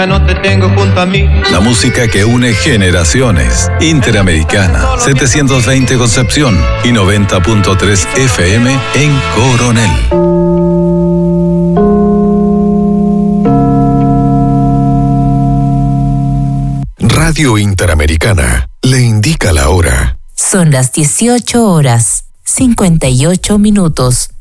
No te tengo junto a mí. La música que une generaciones. Interamericana, 720 Concepción y 90.3 FM en Coronel. Radio Interamericana le indica la hora. Son las 18 horas, 58 minutos.